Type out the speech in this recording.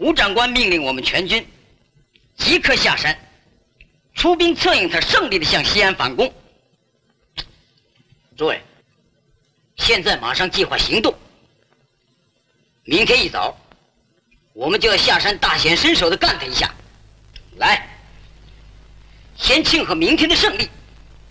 吴长官命令我们全军即刻下山，出兵策应他胜利地向西安反攻。诸位，现在马上计划行动。明天一早，我们就要下山，大显身手地干他一下。来，先庆贺明天的胜利。